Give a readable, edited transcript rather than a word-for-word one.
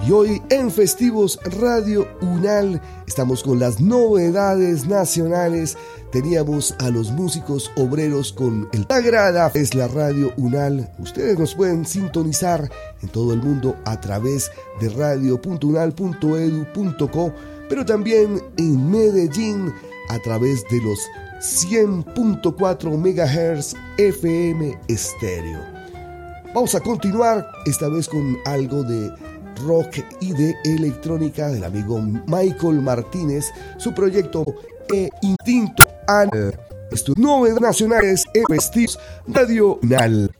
Y hoy en Festivos Radio Unal estamos con las novedades nacionales. Teníamos a los músicos obreros con el Sagrada es la Radio Unal. Ustedes nos pueden sintonizar en todo el mundo a través de radio.unal.edu.co, pero también en Medellín a través de los 100.4 MHz FM estéreo. Vamos a continuar esta vez con algo de rock y de electrónica del amigo Michael Martínez, su proyecto Instinto Anal. Estos novedades nacionales en Festivos Radio Unal.